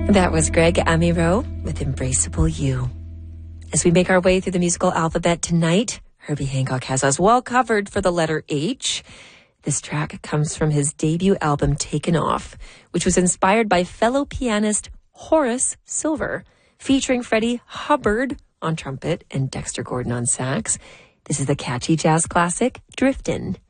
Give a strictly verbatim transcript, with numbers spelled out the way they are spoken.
That was Greg Amiro with Embraceable You. As we make our way through the musical alphabet tonight, Herbie Hancock has us well covered for the letter H. This track comes from his debut album, Taken Off, which was inspired by fellow pianist Horace Silver, featuring Freddie Hubbard on trumpet and Dexter Gordon on sax. This is the catchy jazz classic, Driftin'.